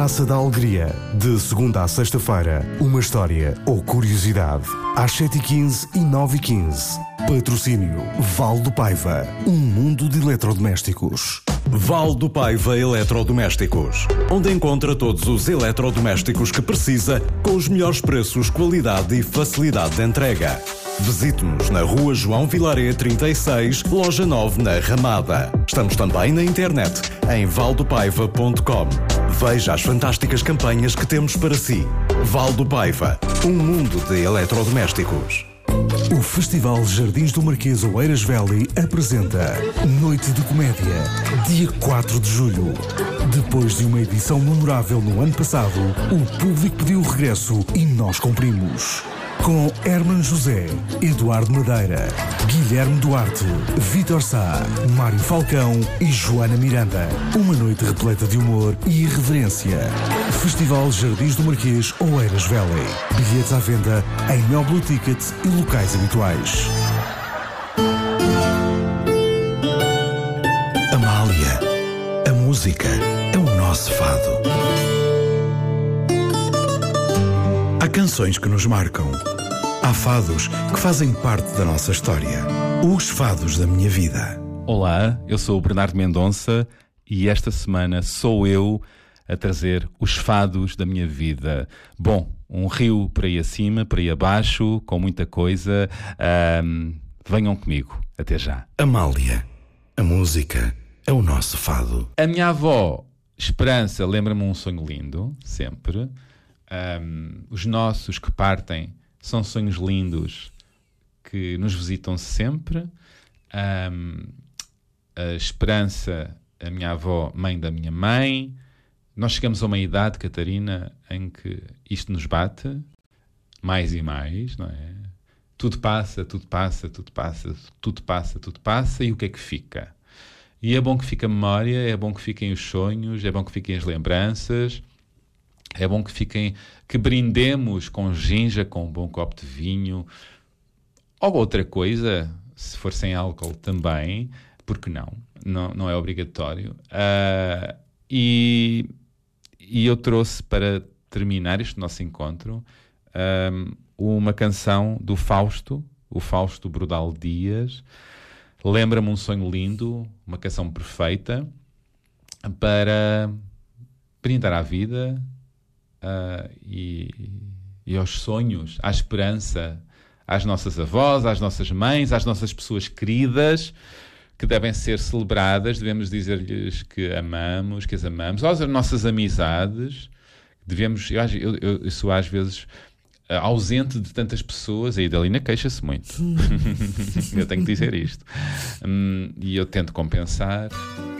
Praça da Alegria, de segunda a sexta-feira, uma história ou curiosidade. Às 7h15 e 9h15. Patrocínio Val do Paiva, um mundo de eletrodomésticos. Val do Paiva Eletrodomésticos, onde encontra todos os eletrodomésticos que precisa, com os melhores preços, qualidade e facilidade de entrega. Visite-nos na Rua João Vilaré 36, Loja 9, na Ramada. Estamos também na internet, em valdopaiva.com. Veja as fantásticas campanhas que temos para si. Val do Paiva, um mundo de eletrodomésticos. O Festival Jardins do Marquês Oeiras Valley apresenta Noite de Comédia, dia 4 de julho. Depois de uma edição memorável no ano passado, o público pediu o regresso e nós cumprimos. Com Herman José, Eduardo Madeira, Guilherme Duarte, Vítor Sá, Mário Falcão e Joana Miranda. Uma noite repleta de humor e irreverência. Festival Jardins do Marquês Oeiras Valley. Bilhetes à venda em Mel Blue Ticket e locais habituais. Amália, a música é o nosso fado. Há canções que nos marcam. Há fados que fazem parte da nossa história. Os fados da minha vida. Olá, eu sou o Bernardo Mendonça e esta semana sou eu a trazer os fados da minha vida. Bom, um rio por aí acima, por aí abaixo, com muita coisa. Venham comigo, até já. Amália, a música é o nosso fado. A minha avó, Esperança, lembra-me um sonho lindo, sempre. Os nossos que partem são sonhos lindos que nos visitam sempre. A Esperança, a minha avó, mãe da minha mãe. Nós chegamos a uma idade, Catarina, em que isto nos bate mais e mais, não é? Tudo passa, tudo passa, tudo passa, tudo passa, tudo passa, e o que é que fica? E é bom que fique a memória, é bom que fiquem os sonhos, é bom que fiquem as lembranças. É bom que brindemos com ginja, com um bom copo de vinho, ou outra coisa, se for sem álcool também, porque não? Não é obrigatório. E eu trouxe para terminar este nosso encontro uma canção do Fausto, o Fausto Brodal Dias. Lembra-me um sonho lindo, uma canção perfeita, para brindar à vida, e aos sonhos, à esperança, às nossas avós, às nossas mães, às nossas pessoas queridas, que devem ser celebradas. Devemos dizer-lhes que amamos, que as amamos, às nossas amizades. Eu sou às vezes ausente de tantas pessoas. A Idalina queixa-se muito. Eu tenho que dizer isto. E eu tento compensar.